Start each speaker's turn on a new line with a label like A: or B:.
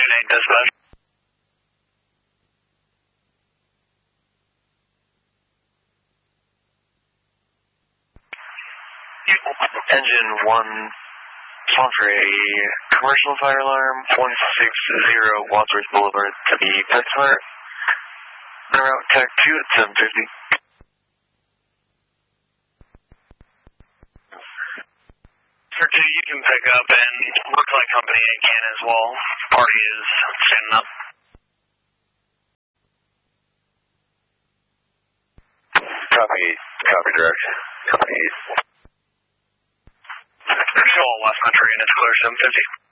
A: 8 dispatch.
B: Engine 1, sponsor a commercial fire alarm, 160 Wadsworth Boulevard to the PetSmart. Route Tech 2 at 750.
A: For 2, you can pick up, and looks like Company 8 can as well. Party is standing up.
C: Copy direct. Company 8.
A: Show all West Country, and it's clear 750.